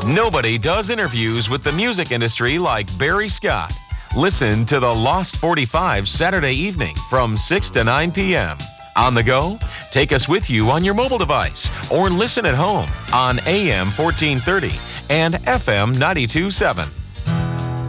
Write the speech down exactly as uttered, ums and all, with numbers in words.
Nobody does interviews with the music industry like Barry Scott. Listen to the Lost forty-five Saturday evening from six to nine p.m. On the go, take us with you on your mobile device or listen at home on A M fourteen thirty and F M ninety-two point seven.